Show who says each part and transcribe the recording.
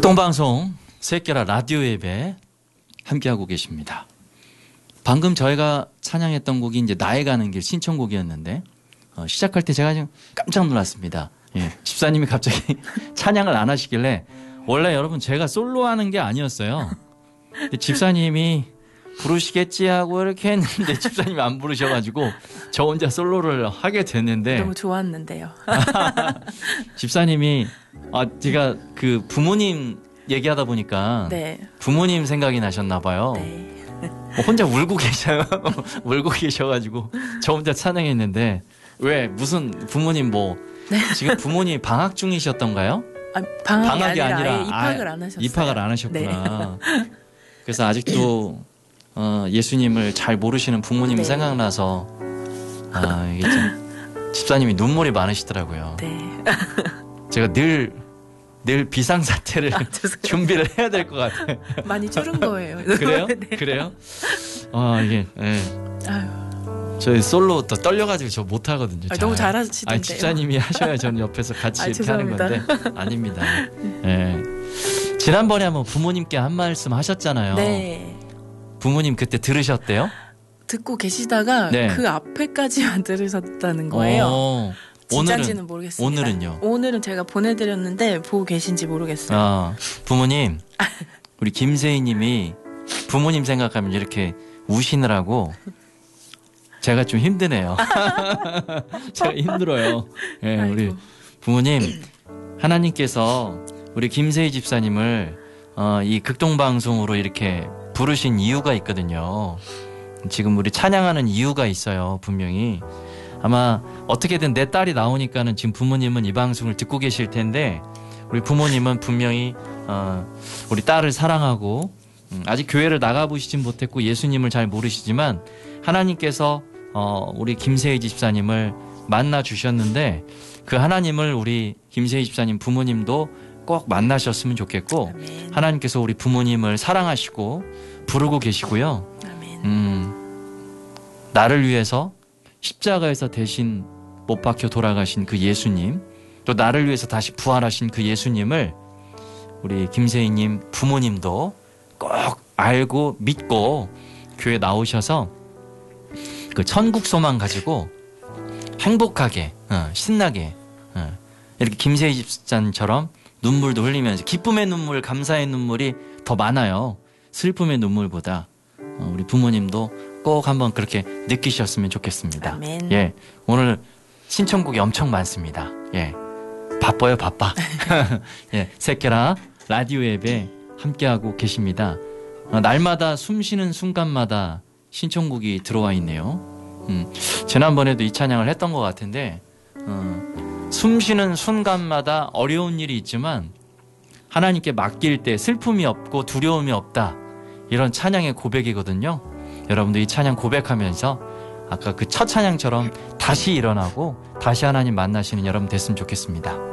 Speaker 1: 극동방송 새끼라 라디오 예배 함께하고 계십니다. 방금 저희가 찬양했던 곡이 이제 나의 가는 길 신청곡이었는데 시작할 때 제가 좀 깜짝 놀랐습니다. 예, 집사님이 갑자기 찬양을 안 하시길래 원래 여러분 제가 솔로 하는 게 아니었어요. 집사님이 부르시겠지 하고 이렇게 했는데 집사님이 안 부르셔가지고 저 혼자 솔로를 하게 됐는데
Speaker 2: 너무 좋았는데요.
Speaker 1: 집사님이 제가 그 부모님 얘기하다 보니까
Speaker 2: 네.
Speaker 1: 부모님 생각이 나셨나 봐요.
Speaker 2: 네.
Speaker 1: 혼자 울고 계셔요. 울고 계셔가지고 저 혼자 찬양했는데 왜 무슨 부모님 뭐
Speaker 2: 네.
Speaker 1: 지금 부모님 방학 중이셨던가요?
Speaker 2: 방학이 아니라 입학을 안 하셨어요.
Speaker 1: 입학을 안 하셨구나. 네. 그래서 아직도 예수님을 잘 모르시는 부모님
Speaker 2: 네.
Speaker 1: 생각나서 이게 좀 집사님이 눈물이 많으시더라고요.
Speaker 2: 네.
Speaker 1: 제가 늘 비상사태를 준비를 해야 될 것 같아요.
Speaker 2: 많이 줄은 거예요.
Speaker 1: 그래요?
Speaker 2: 네.
Speaker 1: 그래요? 이게
Speaker 2: 아유.
Speaker 1: 저희 솔로 또 떨려가지고 저 못하거든요.
Speaker 2: 너무 잘하시던데요.
Speaker 1: 집사님이 하셔야 저는 옆에서 같이 이렇게 하는 건데 아닙니다. 지난번에 한번 부모님께 한 말씀 하셨잖아요.
Speaker 2: 네.
Speaker 1: 부모님 그때 들으셨대요?
Speaker 2: 듣고 계시다가
Speaker 1: 네.
Speaker 2: 그 앞에까지만 들으셨다는 거예요. 진짜인지는 모르겠습니다.
Speaker 1: 오늘은요?
Speaker 2: 오늘은 제가 보내드렸는데 보고 계신지 모르겠어요.
Speaker 1: 부모님, 우리 김세희님이 부모님 생각하면 이렇게 우시느라고 제가 좀 힘드네요. 제가 힘들어요. 네, 우리 부모님, 하나님께서 우리 김세희 집사님을 이 극동방송으로 이렇게 부르신 이유가 있거든요. 지금 우리 찬양하는 이유가 있어요. 분명히. 아마 어떻게든 내 딸이 나오니까는 지금 부모님은 이 방송을 듣고 계실 텐데 우리 부모님은 분명히 우리 딸을 사랑하고 아직 교회를 나가보시진 못했고 예수님을 잘 모르시지만 하나님께서 우리 김세희 집사님을 만나 주셨는데 그 하나님을 우리 김세희 집사님 부모님도 꼭 만나셨으면 좋겠고
Speaker 2: 아멘.
Speaker 1: 하나님께서 우리 부모님을 사랑하시고 부르고 계시고요.
Speaker 2: 아멘.
Speaker 1: 나를 위해서 십자가에서 대신 못 박혀 돌아가신 그 예수님, 또 나를 위해서 다시 부활하신 그 예수님을 우리 김세희님 부모님도 꼭 알고 믿고 교회 나오셔서 그 천국 소망 가지고 행복하게 신나게 이렇게 김세희 집사님처럼 눈물도 흘리면서 기쁨의 눈물, 감사의 눈물이 더 많아요. 슬픔의 눈물보다 우리 부모님도 꼭 한번 그렇게 느끼셨으면 좋겠습니다.
Speaker 2: 아멘.
Speaker 1: 예, 오늘 신청곡이 엄청 많습니다. 예, 바빠요, 바빠. 예, 새끼라 라디오 예배 함께하고 계십니다. 날마다 숨쉬는 순간마다 신청곡이 들어와 있네요. 지난번에도 이 찬양을 했던 것 같은데 숨쉬는 순간마다 어려운 일이 있지만 하나님께 맡길 때 슬픔이 없고 두려움이 없다. 이런 찬양의 고백이거든요. 여러분도 이 찬양 고백하면서 아까 그 첫 찬양처럼 다시 일어나고 다시 하나님 만나시는 여러분 됐으면 좋겠습니다.